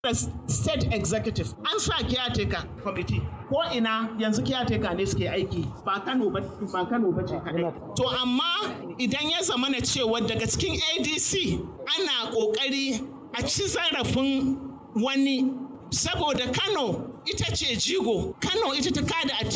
State executive an sa caretaker committee ko ina yanzu caretaker ne suke aiki ba Kano ba ce kadai. To amma idan ya zama na cewa daga cikin ADC ana kokari a ci zarafin wani saboda Kano ita ce jigo, Kano ita ta kada a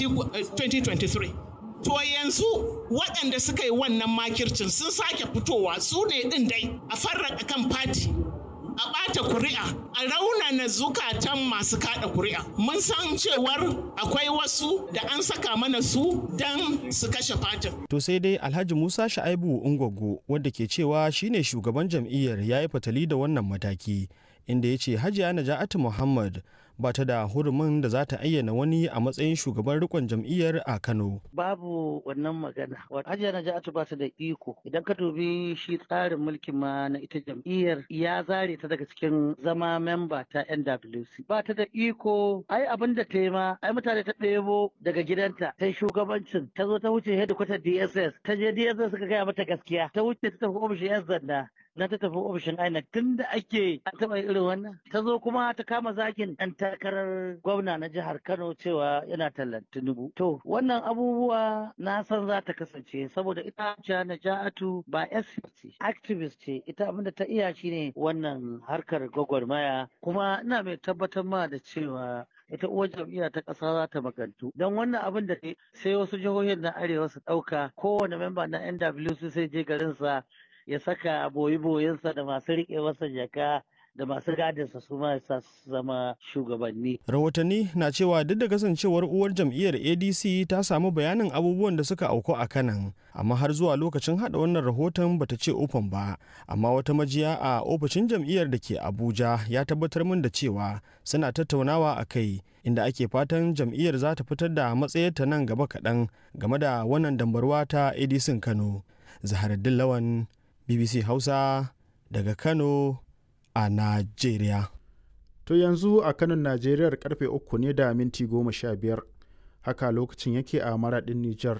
2023. To yanzu waɗanda suka yi wannan makircin sun sake fitowa su ne ɗin dai a farraka kan fati. A ɓata kuri'a, a raunana zukatan masu kaɗa kuri'a. Mun san cewar akwai wasu da an saka mana su don su kashe fatin. To sai dai Alhaji Musa Sha'aibu Ungwaggo wanda ke cewa shine shugaban jam'iyyar ya yi fatali da wannan mataki, inda ya ce Hajiya Naja'atu Muhammad ba ta da hurumin da za ta ayyana wani a matsayin shugaban rikon jam'iyyar a Kano. Babu wannan magana. Hajiya Naja'atu ba ta da iko. Idan ka dubi shi tsarin mulkin ma na ita jam'iyyar ya zare ta daga cikin zama memba ta NWC. Ba ta da iko. Ai abin da ta yi ma, ai mutane ta ɗebo daga gidanta ta shugabancin ta zo ta wuce hedikwatar DSS. Ta je DSS suka gaya mata gaskiya. Ta wuce ta tafi ofishin 'yan sanda. Na ta tafi ofishin INEC tun da ake an taɓa irin wannan. Ta zo kuma ta kama zakin ɗan takarar gwamna na jihar Kano cewa yana tallan Tinubu. To wannan abubuwa na san za ta kasance saboda ita Naja'atu ba SC ce, activist ce. Ita abinda ta iya shine wannan harkar gwagwarmaya kuma ina mai tabbatar ma da cewa ita uwar jam'iyya ta ƙasa za ta magantu don wannan abin da sai wasu jihohin na arewa su ɗauka kowane memba na NWC sai je garinsa ya saka boyi-boyinsa da masu riƙe masa jaka da masu gadinsa su ma su zama shugabanni. Rahotanni na cewa duk da kasancewar uwar jam'iyyar ADC ta samu bayanin abubuwan da suka auku a Kanan, amma har zuwa lokacin hada wannan rahoton bata ce ufan ba. Amma wata majiya a ofishin jam'iyyar da ke Abuja ya tabbatar min da cewa suna tattaunawa a kai, inda ake fatan jam'iyyar za ta fitar da matsayarta nan gaba kaɗan game da wannan dambarwa ta ADC Kano. Zaharaddin Lawan, BBC Hausa daga Kano a Najeriya. To yanzu a Kano Najeriyar karfe 3 ne da minti 15. Haka lokacin yake a Maradin Nijar.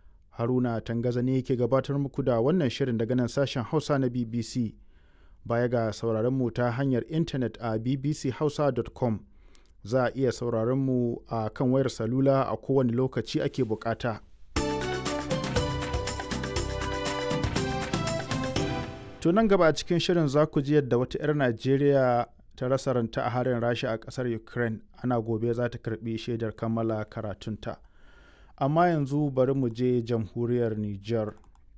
Haruna Tangaza ne yake gabatar muku da wannan shirin daga nan sashen Hausa na BBC. Baya ga sauraron mu ta hanyar intanet a bbchausa.com. Za a iya sauraron mu a kan wayar salula a kowane lokaci ake bukata. To nan gaba a cikin shirin za ku ji yadda wata 'yar Najeriya ta rasa ranta a harin Rasha a ƙasar Ukraine, ana gobe za ta karɓi shaidar kammala karatunta. Amma yanzu bari mu je jamhuriyar Nijar.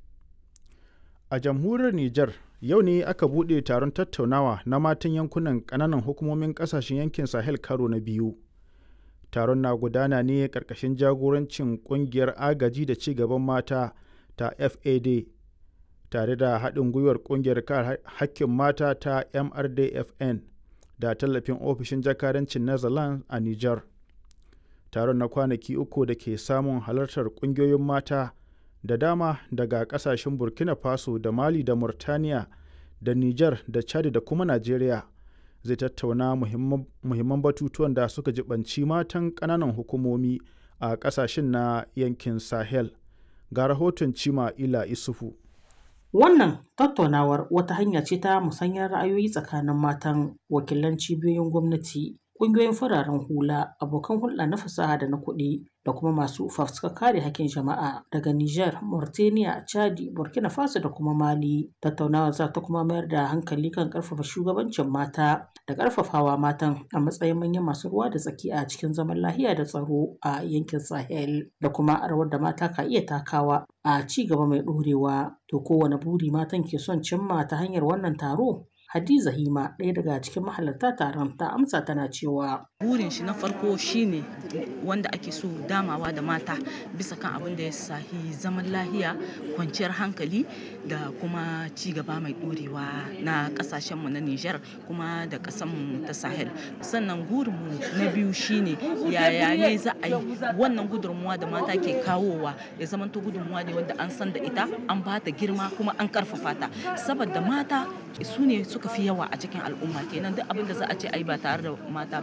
A jamhuriyar Nijar yau ne aka buɗe taron tattaunawa na matan yankunan ƙananan hukumomin ƙasashen yankin Sahel karo na biyu. Taron na gudana ne ƙarƙashin jagorancin ƙungiyar agaji da ci gaban mata ta FAD, tare da haɗin gwiwar ƙungiyar kare hakkin mata ta MRDFN da tallafin ofishin jakadancin Netherlands a Nijar. Taron na kwanaki uku da ke samun halartar ƙungiyoyin mata da dama daga ƙasashen Burkina Faso da Mali da Mauritania da Nijar da Chad da kuma Najeriya zai tattauna muhimman batutuwan da suka jibanci matan ƙananan hukumomi a ƙasashen na yankin Sahel. Ga rahoton Cima Ila Isufu. Wannan tattaunawar wata hanya ce ta musanyar ra'ayoyi tsakanin matan wakilan cibiyoyin gwamnati, ƙungiyoyin fararen hula, abokan hulɗa na fasaha da na kuɗi da kuma masu fafutukar kare hakkin jama'a daga Nijar, Mauritania, Chadi, Burkina Faso da kuma Mali. Tattaunawar za ta kuma mayar da hankali kan ƙarfafa shugabancin mata da ƙarfafawa matan a matsayin manyan masu ruwa da tsaki a cikin zaman lafiya da tsaro a yankin Sahel da kuma rawar da mata ka iya takawa a ci gaba mai ɗorewa. To kowane buri matan ke son cimma ta hanyar wannan taro? Hadiza Hima, ɗaya daga cikin mahalarta taron, ta amsa tana cewa burin shi na farko shine wanda ake so damawa da mata bisa kan abin da ya sahi zaman lahiya, kwanciyar hankali da kuma ci gaba mai ɗorewa na ƙasashenmu na Nijar kuma da ƙasarmu ta Sahel. Sannan gurinmu na biyu shine yaya ne za a yi wannan gudunmuwa da mata ke kawowa ya zamanto gudunmuwa ne wanda an san da ita, an ba ta girma kuma an karfafa ta, saboda mata su ne suka fi yawa a cikin al'umma. Kenan duk abin da za a ce ai ba tare da mata ba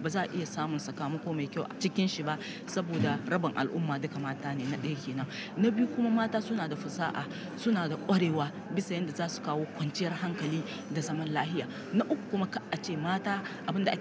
za a iya samun sakamako mai kyau a cikin shi ba, saboda rabin al'umma duka mata ne. Na ɗaya kenan. Na biyu kuma mata suna da fasaha, suna da ƙwarewa bisa yadda za su kawo kwanciyar hankali da zaman lahiya. Na uku kuma ka a ce mata abinda